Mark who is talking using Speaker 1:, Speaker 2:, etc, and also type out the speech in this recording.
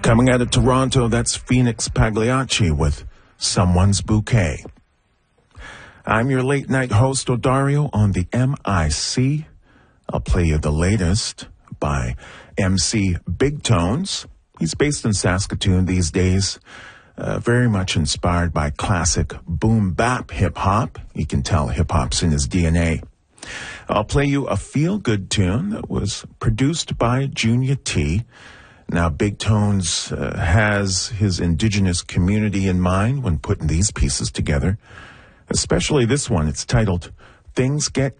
Speaker 1: Coming out of Toronto, that's Phoenix Pagliacci with Someone's Bouquet. I'm your late night host, Odario, on the MIC. I'll play you the latest by MC Big Tones. He's based in Saskatoon these days, very much inspired by classic boom bap hip-hop. You can tell hip-hop's in his DNA. I'll play you a feel-good tune that was produced by Junior T. Now, Big Tones has his indigenous community in mind when putting these pieces together, especially this one. It's titled Things Get